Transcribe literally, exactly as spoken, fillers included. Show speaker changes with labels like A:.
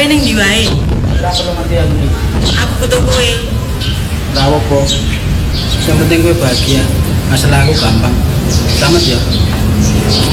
A: Kowe ning ndi wae?
B: Ora perlu ngerti aku iki.
A: Aku butuh kowe.
B: Ora apa-apa. Yang penting gue bahagia. Masalah aku gampang. Selamat ya.